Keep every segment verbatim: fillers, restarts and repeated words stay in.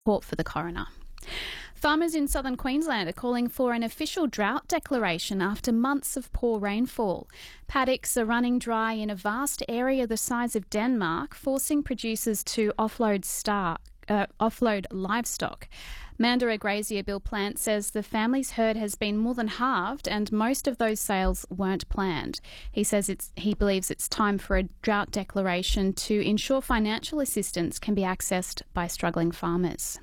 report for the coroner. Farmers in southern Queensland are calling for an official drought declaration after months of poor rainfall. Paddocks are running dry in a vast area the size of Denmark, forcing producers to offload star, uh, offload livestock. Mandurah grazier Bill Plant says the family's herd has been more than halved and most of those sales weren't planned. He says it's, he believes it's time for a drought declaration to ensure financial assistance can be accessed by struggling farmers.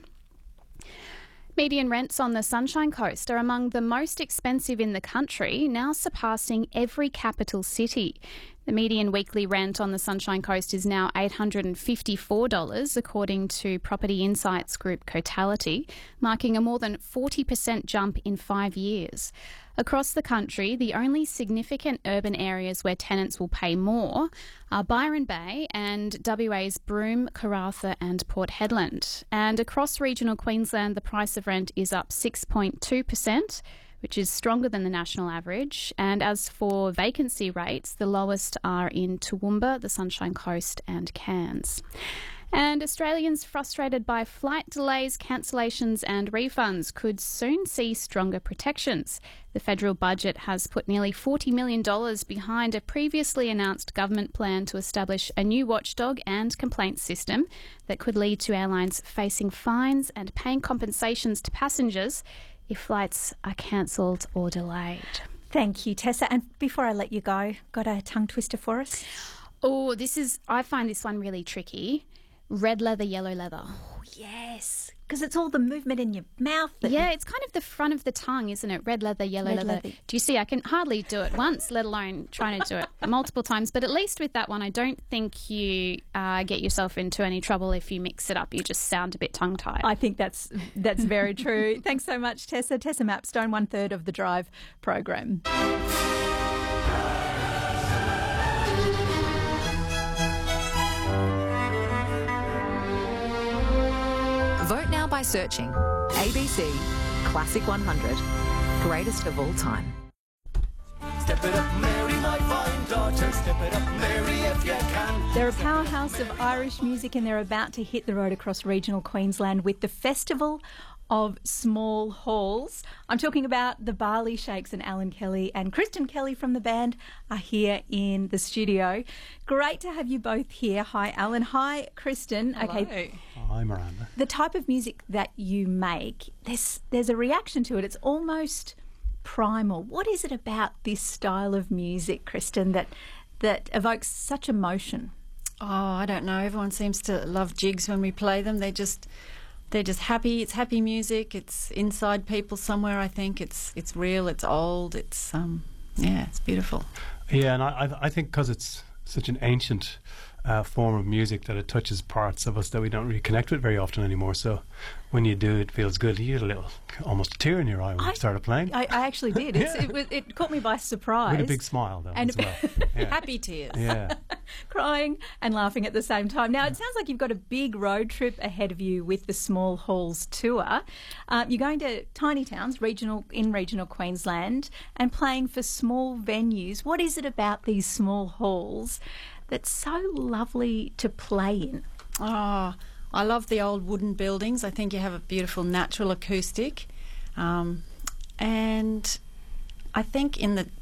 Median rents on the Sunshine Coast are among the most expensive in the country, now surpassing every capital city. The median weekly rent on the Sunshine Coast is now eight hundred fifty-four dollars, according to property insights group Cotality, marking a more than forty percent jump in five years. Across the country, the only significant urban areas where tenants will pay more are Byron Bay and W A's Broome, Karratha and Port Hedland. And across regional Queensland, the price of rent is up six point two percent, which is stronger than the national average. And as for vacancy rates, the lowest are in Toowoomba, the Sunshine Coast and Cairns. And Australians frustrated by flight delays, cancellations and refunds could soon see stronger protections. The federal budget has put nearly forty million dollars behind a previously announced government plan to establish a new watchdog and complaint system that could lead to airlines facing fines and paying compensations to passengers if flights are cancelled or delayed. Thank you, Tessa. And before I let you go, got a tongue twister for us? Oh, this is, I find this one really tricky. Red leather, yellow leather. Oh, yes, because it's all the movement in your mouth. That yeah, it's kind of the front of the tongue, isn't it? Red leather, yellow Red leather. leather. Do you see? I can hardly do it once, let alone trying to do it multiple times. But at least with that one, I don't think you uh, get yourself into any trouble if you mix it up. You just sound a bit tongue-tied. I think that's that's very true. Thanks so much, Tessa. Tessa Mapstone, one third of the Drive program. Vote now by searching A B C Classic one hundred, greatest of all time. Step it up, Mary, my fine daughter. Step it up, Mary, if you can. They're a powerhouse of Irish music and they're about to hit the road across regional Queensland with the Festival of Small Halls. I'm talking about the Barley Shakes, and Alan Kelly and Kristen Kelly from the band are here in the studio. Great to have you both here. Hi, Alan. Hi, Kristen. Hello. Okay. Hi, Miranda. The type of music that you make, there's there's a reaction to it. It's almost primal. What is it about this style of music, Kristen, that that evokes such emotion? Oh, I don't know. Everyone seems to love jigs when we play them. They just they're just happy. It's happy music. It's inside people somewhere. I think it's it's real. It's old. It's um yeah, it's beautiful. Yeah, and I I think because it's such an ancient uh, form of music that it touches parts of us that we don't really connect with very often anymore. So when you do, it feels good. You get a little, almost a tear in your eye when I, you started playing. I, I actually did. It's, Yeah. it, was- it caught me by surprise. With a big smile, though, And as a- well. Yeah. Happy tears. Yeah. Crying and laughing at the same time. Now, it sounds like you've got a big road trip ahead of you with the Small Halls tour. Uh, you're going to tiny towns regional in regional Queensland and playing for small venues. What is it about these small halls that's so lovely to play in? Oh, I love the old wooden buildings. I think you have a beautiful natural acoustic. Um, and I think in the